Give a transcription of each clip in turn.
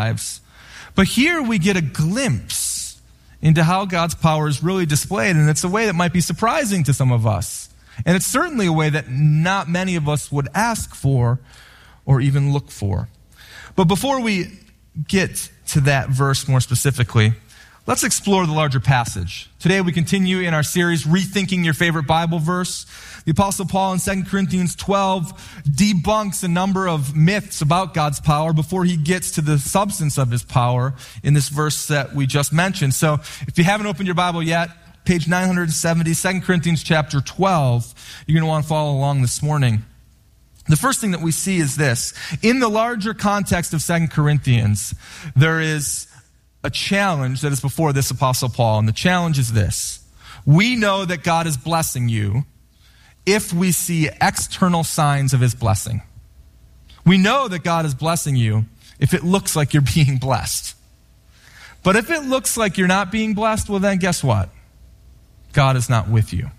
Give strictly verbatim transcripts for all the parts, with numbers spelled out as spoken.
lives. But here we get a glimpse into how God's power is really displayed, and it's a way that might be surprising to some of us. And it's certainly a way that not many of us would ask for or even look for. But before we get to that verse more specifically, let's explore the larger passage. Today we continue in our series, Rethinking Your Favorite Bible Verse. The Apostle Paul in Second Corinthians twelve debunks a number of myths about God's power before he gets to the substance of his power in this verse that we just mentioned. So if you haven't opened your Bible yet, page nine seventy, Second Corinthians chapter twelve, you're going to want to follow along this morning. The first thing that we see is this. In the larger context of Second Corinthians, there is a challenge that is before this Apostle Paul, and the challenge is this. We know that God is blessing you if we see external signs of his blessing. We know that God is blessing you if it looks like you're being blessed. But if it looks like you're not being blessed, well then guess what? God is not with you.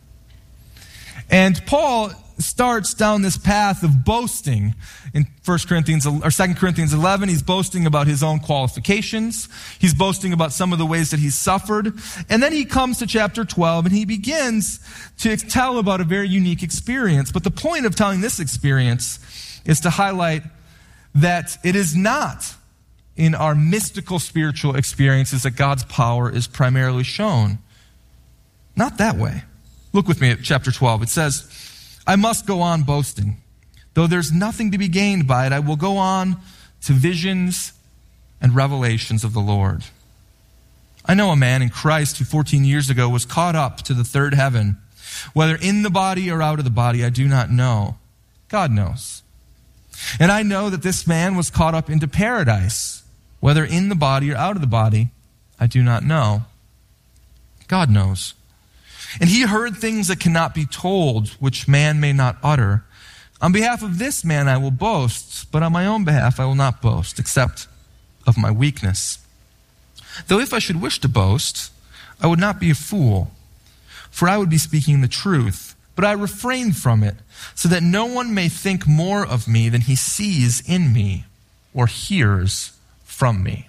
And Paul starts down this path of boasting in First Corinthians or Second Corinthians eleven. He's boasting about his own qualifications. He's boasting about some of the ways that he's suffered. And then he comes to chapter twelve and he begins to tell about a very unique experience. But the point of telling this experience is to highlight that it is not in our mystical spiritual experiences that God's power is primarily shown. Not that way. Look with me at chapter twelve. It says, I must go on boasting. Though there's nothing to be gained by it, I will go on to visions and revelations of the Lord. I know a man in Christ who fourteen years ago was caught up to the third heaven. Whether in the body or out of the body, I do not know. God knows. And I know that this man was caught up into paradise. Whether in the body or out of the body, I do not know. God knows. And he heard things that cannot be told, which man may not utter. On behalf of this man I will boast, but on my own behalf I will not boast, except of my weakness. Though if I should wish to boast, I would not be a fool, for I would be speaking the truth. But I refrain from it, so that no one may think more of me than he sees in me or hears from me.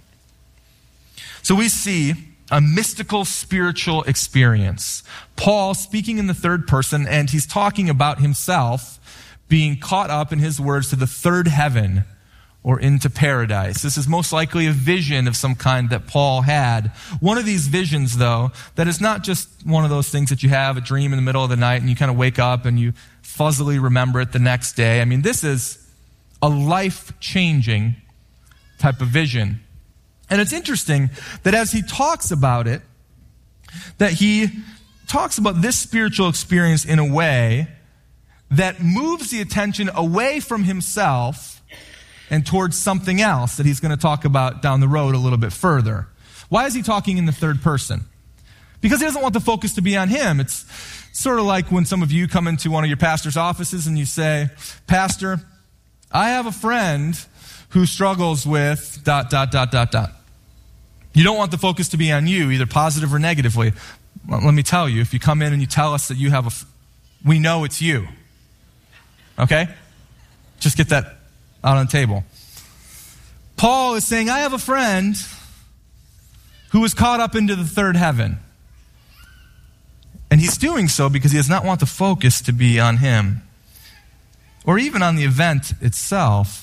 So we see a mystical spiritual experience. Paul speaking in the third person, and he's talking about himself being caught up, in his words, to the third heaven or into paradise. This is most likely a vision of some kind that Paul had. One of these visions, though, that is not just one of those things that you have a dream in the middle of the night and you kind of wake up and you fuzzily remember it the next day. I mean, this is a life-changing type of vision. And it's interesting that as he talks about it, that he talks about this spiritual experience in a way that moves the attention away from himself and towards something else that he's going to talk about down the road a little bit further. Why is he talking in the third person? Because he doesn't want the focus to be on him. It's sort of like when some of you come into one of your pastor's offices and you say, Pastor, I have a friend who struggles with dot, dot, dot, dot, dot. You don't want the focus to be on you, either positive or negatively. Well, let me tell you, if you come in and you tell us that you have a, f- we know it's you. Okay? Just get that out on the table. Paul is saying, I have a friend who was caught up into the third heaven. And he's doing so because he does not want the focus to be on him or even on the event itself.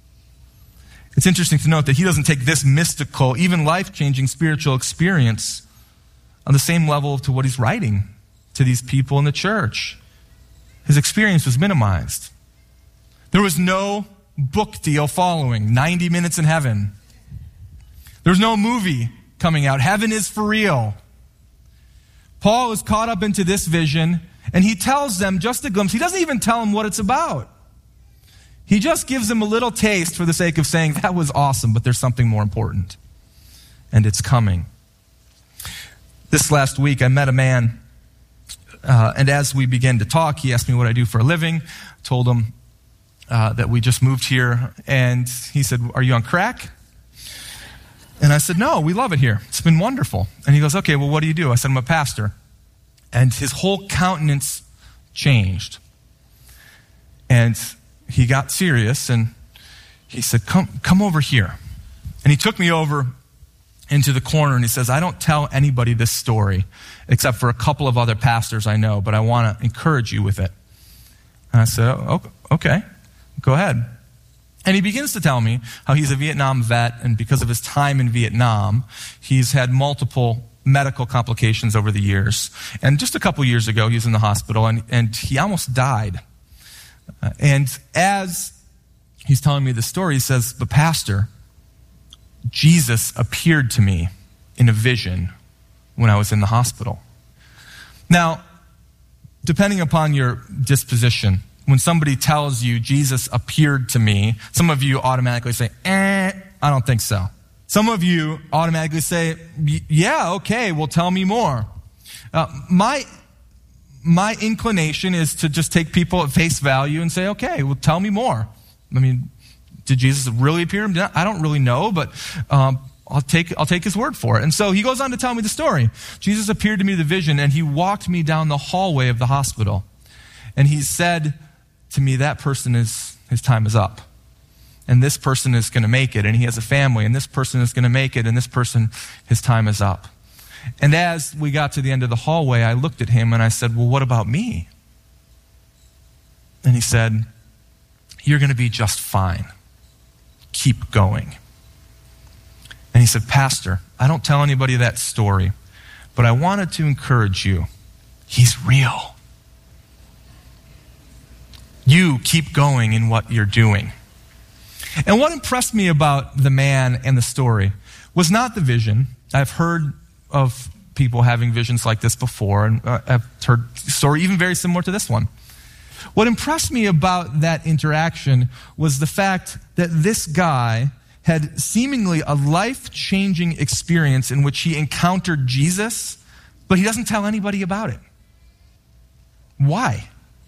It's interesting to note that he doesn't take this mystical, even life-changing spiritual experience on the same level to what he's writing to these people in the church. His experience was minimized. There was no book deal following, ninety minutes in heaven. There's no movie coming out. Heaven is for real. Paul is caught up into this vision, and he tells them just a glimpse. He doesn't even tell them what it's about. He just gives them a little taste for the sake of saying, that was awesome, but there's something more important. And it's coming. This last week, I met a man, uh, and as we began to talk, he asked me what I do for a living. I told him uh, that we just moved here, and he said, are you on crack? And I said, no, we love it here. It's been wonderful. And he goes, okay, well, what do you do? I said, I'm a pastor. And his whole countenance changed. And he got serious, and he said, come come over here. And he took me over into the corner and he says, I don't tell anybody this story except for a couple of other pastors I know, but I want to encourage you with it. And I said, oh, okay, go ahead. And he begins to tell me how he's a Vietnam vet, and because of his time in Vietnam, he's had multiple medical complications over the years. And just a couple years ago, he was in the hospital, and, and he almost died. Uh, and as he's telling me the story, he says, but Pastor, Jesus appeared to me in a vision when I was in the hospital. Now, depending upon your disposition, when somebody tells you Jesus appeared to me, some of you automatically say, eh, I don't think so. Some of you automatically say, yeah, okay, well, tell me more. Uh, my, my inclination is to just take people at face value and say, okay, well, tell me more. I mean, did Jesus really appear to me? I don't really know, but um, I'll take I'll take his word for it. And so he goes on to tell me the story. Jesus appeared to me in the vision, and he walked me down the hallway of the hospital. And he said to me, that person is, his time is up. And this person is going to make it, and he has a family, and this person is going to make it, and this person, his time is up. And as we got to the end of the hallway, I looked at him and I said, well, what about me? And he said, you're going to be just fine. Keep going. And he said, Pastor, I don't tell anybody that story, but I wanted to encourage you. He's real. You keep going in what you're doing. And what impressed me about the man and the story was not the vision. I've heard of people having visions like this before, and uh, I've heard a story even very similar to this one. What impressed me about that interaction was the fact that this guy had seemingly a life-changing experience in which he encountered Jesus, but he doesn't tell anybody about it. Why?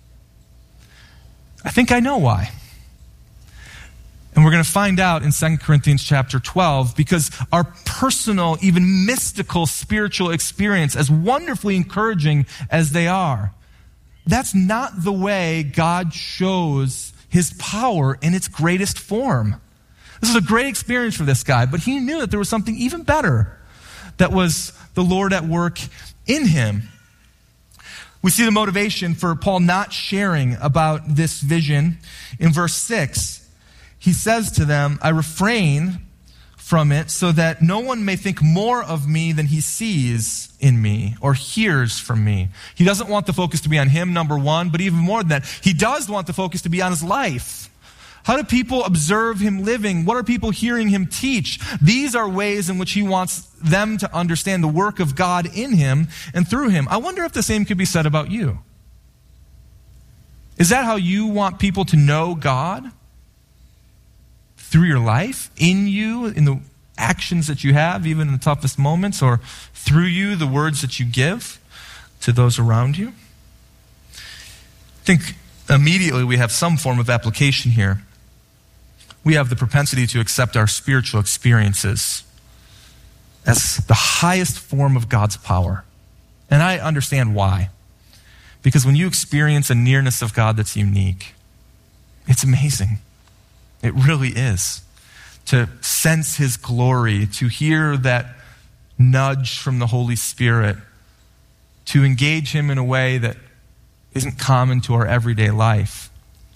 I think I know why. And we're going to find out in Second Corinthians chapter twelve, because our personal, even mystical spiritual experience, as wonderfully encouraging as they are, that's not the way God shows his power in its greatest form. This is a great experience for this guy, but he knew that there was something even better that was the Lord at work in him. We see the motivation for Paul not sharing about this vision in verse six. He says to them, I refrain from it so that no one may think more of me than he sees in me or hears from me. He doesn't want the focus to be on him, number one, but even more than that, he does want the focus to be on his life. How do people observe him living? What are people hearing him teach? These are ways in which he wants them to understand the work of God in him and through him. I wonder if the same could be said about you. Is that how you want people to know God? Through your life, in you, in the actions that you have, even in the toughest moments, or through you, the words that you give to those around you? I think immediately we have some form of application here. We have the propensity to accept our spiritual experiences as the highest form of God's power. And I understand why. Because when you experience a nearness of God that's unique, it's amazing. It really is. To sense his glory, to hear that nudge from the Holy Spirit, to engage him in a way that isn't common to our everyday life.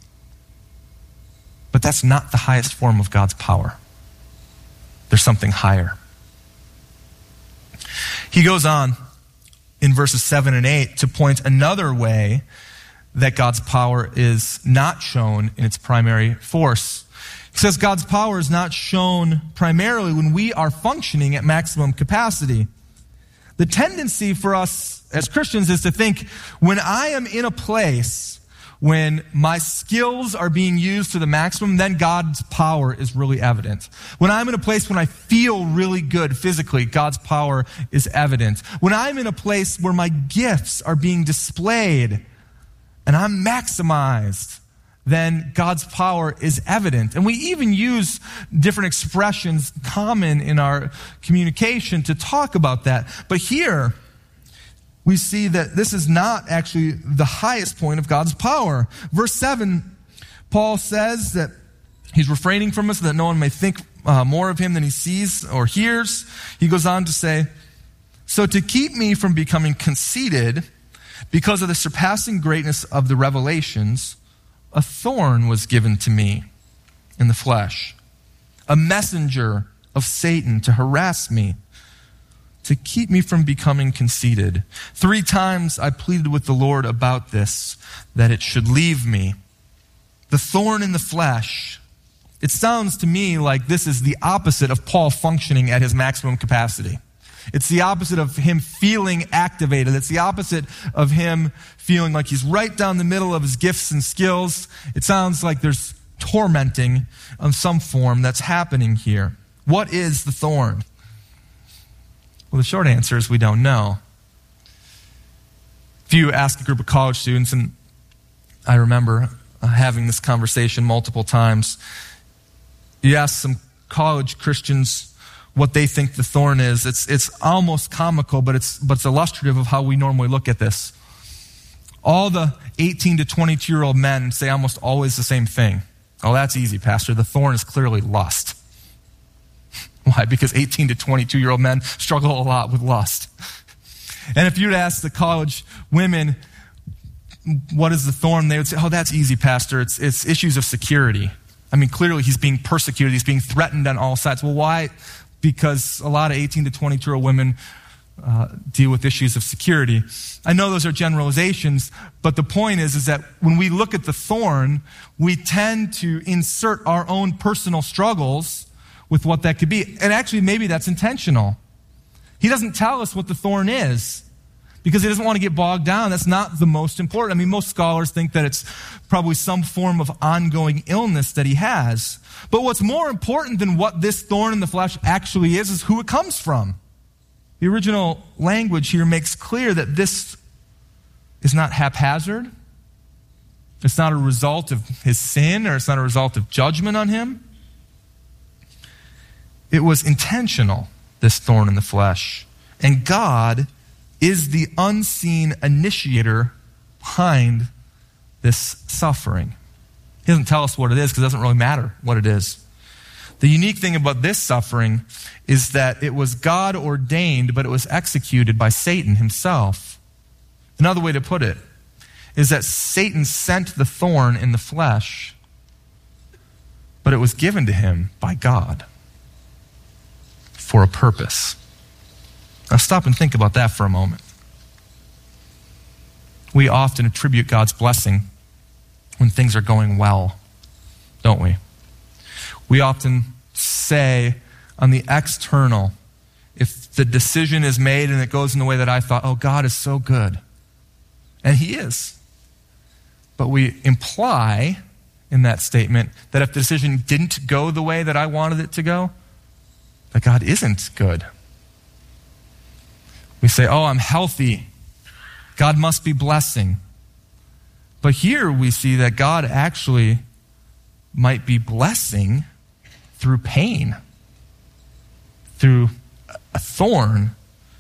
But that's not the highest form of God's power. There's something higher. He goes on in verses seven and eight to point another way that God's power is not shown in its primary force. He says God's power is not shown primarily when we are functioning at maximum capacity. The tendency for us as Christians is to think, when I am in a place when my skills are being used to the maximum, then God's power is really evident. When I'm in a place when I feel really good physically, God's power is evident. When I'm in a place where my gifts are being displayed and I'm maximized, then God's power is evident. And we even use different expressions common in our communication to talk about that. But here, we see that this is not actually the highest point of God's power. Verse seven, Paul says that he's refraining from us so that no one may think uh, more of him than he sees or hears. He goes on to say, so to keep me from becoming conceited, because of the surpassing greatness of the revelations, a thorn was given to me in the flesh, a messenger of Satan to harass me, to keep me from becoming conceited. Three times I pleaded with the Lord about this, that it should leave me. The thorn in the flesh. It sounds to me like this is the opposite of Paul functioning at his maximum capacity. It's the opposite of him feeling activated. It's the opposite of him feeling like he's right down the middle of his gifts and skills. It sounds like there's tormenting of some form that's happening here. What is the thorn? Well, the short answer is we don't know. If you ask a group of college students, and I remember uh, having this conversation multiple times, you ask some college Christians what they think the thorn is. It's it's almost comical, but it's but it's illustrative of how we normally look at this. All the eighteen to twenty-two-year-old men say almost always the same thing. Oh, that's easy, Pastor. The thorn is clearly lust. Why? Because eighteen to twenty-two-year-old men struggle a lot with lust. And if you'd ask the college women, what is the thorn? They would say, oh, that's easy, Pastor. It's it's issues of security. I mean, clearly he's being persecuted. He's being threatened on all sides. Well, why? Because a lot of eighteen to twenty-two-year-old women uh, deal with issues of security. I know those are generalizations, but the point is, is that when we look at the thorn, we tend to insert our own personal struggles with what that could be. And actually, maybe that's intentional. He doesn't tell us what the thorn is because he doesn't want to get bogged down. That's not the most important. I mean, most scholars think that it's probably some form of ongoing illness that he has. But what's more important than what this thorn in the flesh actually is, is who it comes from. The original language here makes clear that this is not haphazard. It's not a result of his sin, or it's not a result of judgment on him. It was intentional, this thorn in the flesh. And God is the unseen initiator behind this suffering. He doesn't tell us what it is because it doesn't really matter what it is. The unique thing about this suffering is that it was God ordained, but it was executed by Satan himself. Another way to put it is that Satan sent the thorn in the flesh, but it was given to him by God for a purpose. Now stop and think about that for a moment. We often attribute God's blessing when things are going well, don't we? We often say on the external, if the decision is made and it goes in the way that I thought, oh, God is so good. And he is. But we imply in that statement that if the decision didn't go the way that I wanted it to go, that God isn't good. We say, oh, I'm healthy. God must be blessing. But here we see that God actually might be blessing through pain, through a thorn.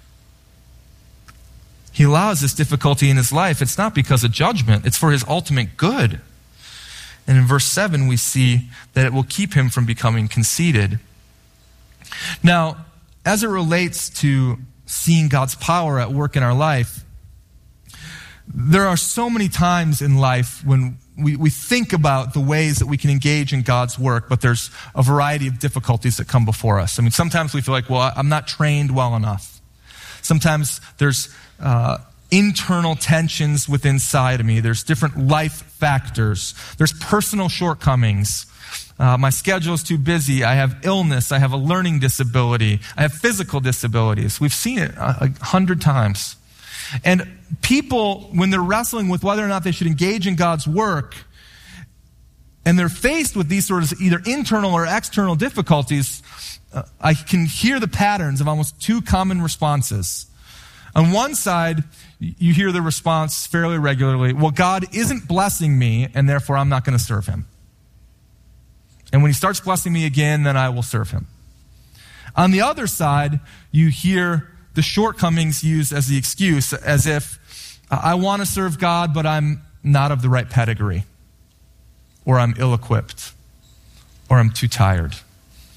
He allows this difficulty in his life. It's not because of judgment. It's for his ultimate good. And in verse seven, we see that it will keep him from becoming conceited. Now, as it relates to seeing God's power at work in our life, there are so many times in life when we, we think about the ways that we can engage in God's work, but there's a variety of difficulties that come before us. I mean, sometimes we feel like, well, I'm not trained well enough. Sometimes there's uh, internal tensions within inside of me. There's different life factors. There's personal shortcomings. Uh, my schedule is too busy. I have illness. I have a learning disability. I have physical disabilities. We've seen it a, a hundred times. And people, when they're wrestling with whether or not they should engage in God's work, and they're faced with these sort of either internal or external difficulties, uh, I can hear the patterns of almost two common responses. On one side, you hear the response fairly regularly, well, God isn't blessing me, and therefore I'm not going to serve him. And when he starts blessing me again, then I will serve him. On the other side, you hear the shortcomings used as the excuse, as if uh, I want to serve God, but I'm not of the right pedigree, or I'm ill-equipped, or I'm too tired.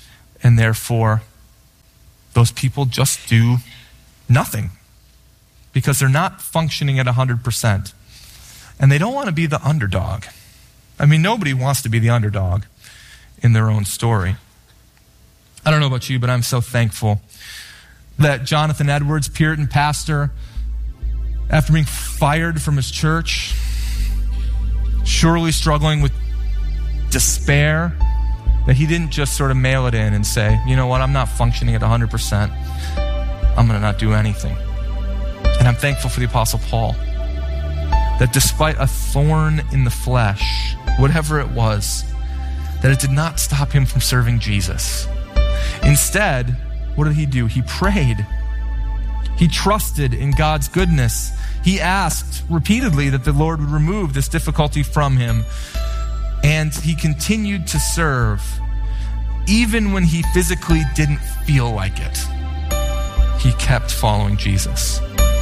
And therefore, those people just do nothing because they're not functioning at one hundred percent. And they don't want to be the underdog. I mean, nobody wants to be the underdog in their own story. I don't know about you, but I'm so thankful that Jonathan Edwards, Puritan pastor, after being fired from his church, surely struggling with despair, that he didn't just sort of mail it in and say, you know what, I'm not functioning at one hundred percent. I'm going to not do anything. And I'm thankful for the Apostle Paul, that despite a thorn in the flesh, whatever it was, that it did not stop him from serving Jesus. Instead, what did he do? He prayed. He trusted in God's goodness. He asked repeatedly that the Lord would remove this difficulty from him. And he continued to serve, even when he physically didn't feel like it. He kept following Jesus.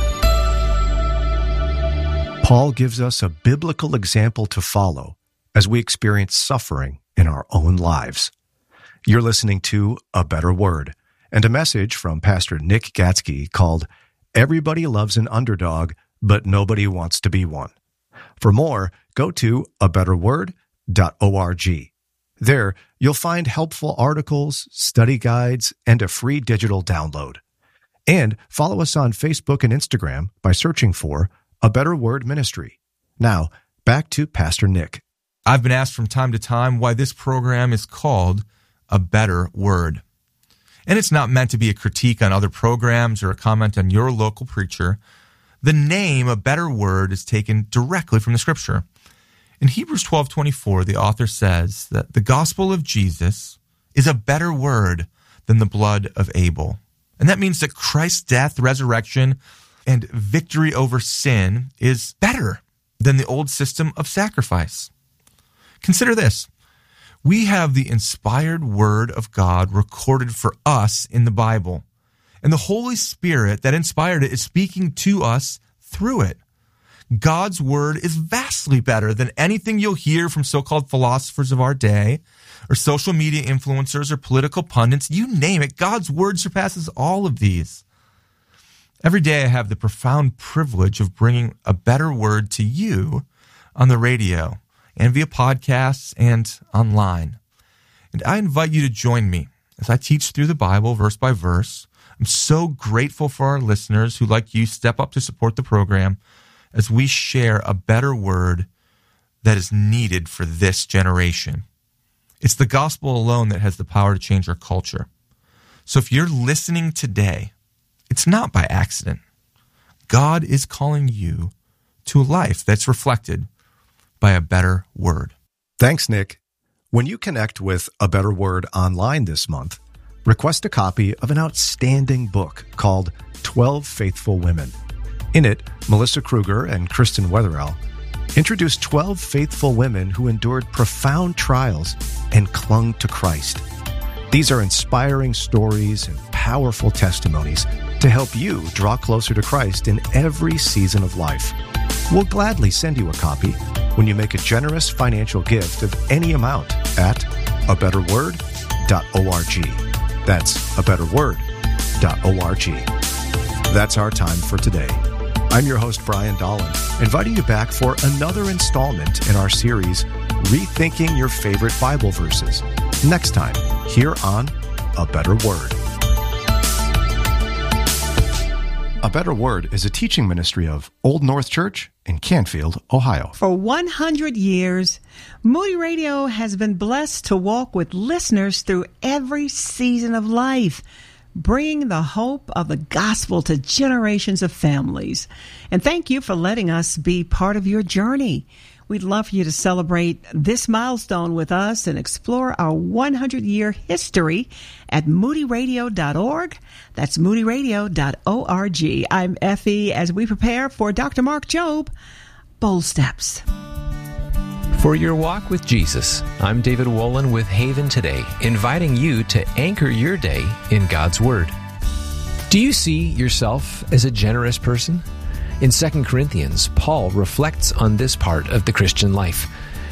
Paul gives us a biblical example to follow as we experience suffering in our own lives. You're listening to A Better Word and a message from Pastor Nick Gatzke called Everybody Loves an Underdog, but Nobody Wants to Be One. For more, go to a better word dot org. There, you'll find helpful articles, study guides, and a free digital download. And follow us on Facebook and Instagram by searching for A Better Word Ministry. Now, back to Pastor Nick. I've been asked from time to time why this program is called A Better Word. And it's not meant to be a critique on other programs or a comment on your local preacher. The name A Better Word is taken directly from the Scripture. In Hebrews twelve twenty-four, the author says that the gospel of Jesus is a better word than the blood of Abel. And that means that Christ's death, resurrection, and victory over sin is better than the old system of sacrifice. Consider this. We have the inspired word of God recorded for us in the Bible. And the Holy Spirit that inspired it is speaking to us through it. God's word is vastly better than anything you'll hear from so-called philosophers of our day, or social media influencers, or political pundits. You name it, God's word surpasses all of these. Every day I have the profound privilege of bringing a better word to you on the radio and via podcasts and online. And I invite you to join me as I teach through the Bible verse by verse. I'm so grateful for our listeners who, like you, step up to support the program as we share a better word that is needed for this generation. It's the gospel alone that has the power to change our culture. So if you're listening today, it's not by accident. God is calling you to a life that's reflected by a better word. Thanks, Nick. When you connect with A Better Word online this month, request a copy of an outstanding book called twelve Faithful Women. In it, Melissa Kruger and Kristen Wetherell introduce twelve faithful women who endured profound trials and clung to Christ. These are inspiring stories and powerful testimonies to help you draw closer to Christ in every season of life. We'll gladly send you a copy when you make a generous financial gift of any amount at a better word dot org. That's a better word dot org. That's our time for today. I'm your host, Brian Dolan, inviting you back for another installment in our series, Rethinking Your Favorite Bible Verses, next time here on A Better Word. A Better Word is a teaching ministry of Old North Church in Canfield, Ohio. For one hundred years, Moody Radio has been blessed to walk with listeners through every season of life, bringing the hope of the gospel to generations of families. And thank you for letting us be part of your journey. We'd love for you to celebrate this milestone with us and explore our one hundred year history at moody radio dot org. That's moody radio dot org. I'm Effie as we prepare for Doctor Mark Jobe, Bold Steps. For your walk with Jesus, I'm David Wolin with Haven Today, inviting you to anchor your day in God's Word. Do you see yourself as a generous person? In Second Corinthians, Paul reflects on this part of the Christian life.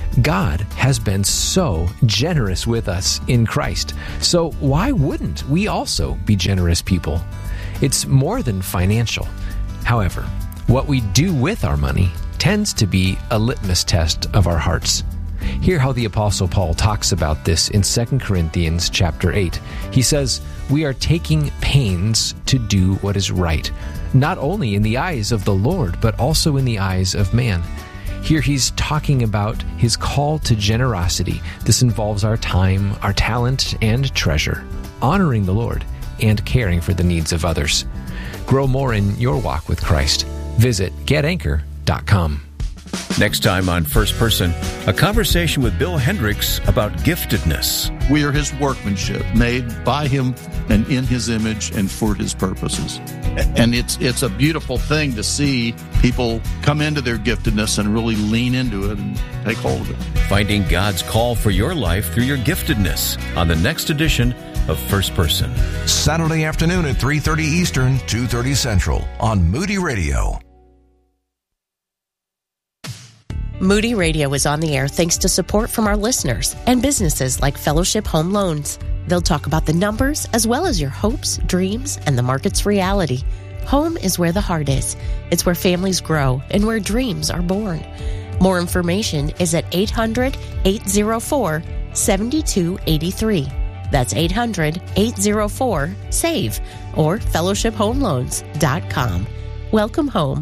God has been so generous with us in Christ. So why wouldn't we also be generous people? It's more than financial. However, what we do with our money tends to be a litmus test of our hearts. Hear how the Apostle Paul talks about this in Second Corinthians chapter eight. He says, "We are taking pains to do what is right, not only in the eyes of the Lord, but also in the eyes of man." Here he's talking about his call to generosity. This involves our time, our talent, and treasure, honoring the Lord, and caring for the needs of others. Grow more in your walk with Christ. Visit get anchor dot com. Next time on First Person, a conversation with Bill Hendricks about giftedness. We are his workmanship, made by him and in his image and for his purposes. And it's it's a beautiful thing to see people come into their giftedness and really lean into it and take hold of it. Finding God's call for your life through your giftedness on the next edition of First Person. Saturday afternoon at three thirty Eastern, two thirty Central on Moody Radio. Moody Radio is on the air thanks to support from our listeners and businesses like Fellowship Home Loans. They'll talk about the numbers as well as your hopes, dreams, and the market's reality. Home is where the heart is. It's where families grow and where dreams are born. More information is at eight hundred, eight oh four, seven two eight three. That's eight hundred, eight oh four, S A V E or fellowship home loans dot com. Welcome home.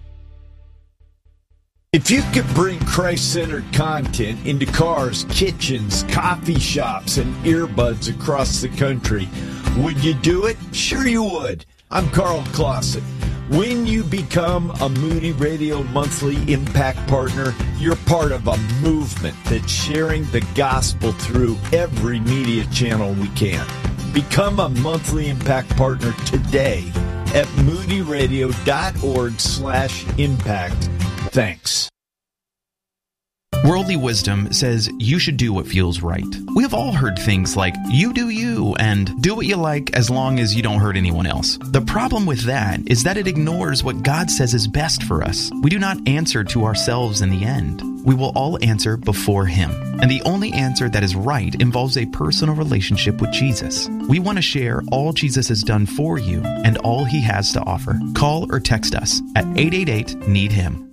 If you could bring Christ-centered content into cars, kitchens, coffee shops, and earbuds across the country, would you do it? Sure you would. I'm Carl Clausen. When you become a Moody Radio Monthly Impact Partner, you're part of a movement that's sharing the gospel through every media channel we can. Become a Monthly Impact Partner today at moodyradio.org slash impact. Thanks. Worldly wisdom says you should do what feels right. We have all heard things like, you do you, and do what you like as long as you don't hurt anyone else. The problem with that is that it ignores what God says is best for us. We do not answer to ourselves in the end. We will all answer before Him. And the only answer that is right involves a personal relationship with Jesus. We want to share all Jesus has done for you and all He has to offer. Call or text us at eight eight eight, need him.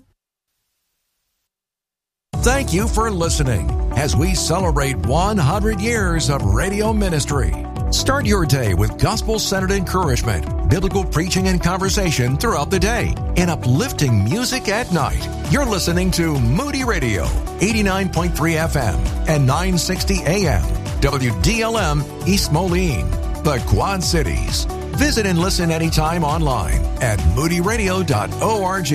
Thank you for listening as we celebrate one hundred years of radio ministry. Start your day with gospel-centered encouragement, biblical preaching and conversation throughout the day, and uplifting music at night. You're listening to Moody Radio, eighty-nine point three F M and nine sixty A M, W D L M East Moline, the Quad Cities. Visit and listen anytime online at moody radio dot org.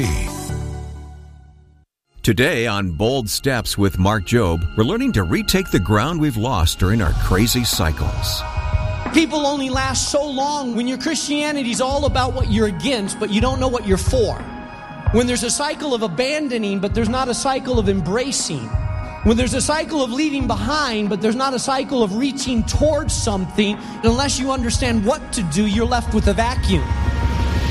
Today on Bold Steps with Mark Jobe, we're learning to retake the ground we've lost during our crazy cycles. People only last so long when your Christianity is all about what you're against, but you don't know what you're for. When there's a cycle of abandoning, but there's not a cycle of embracing. When there's a cycle of leaving behind, but there's not a cycle of reaching towards something, unless you understand what to do, you're left with a vacuum.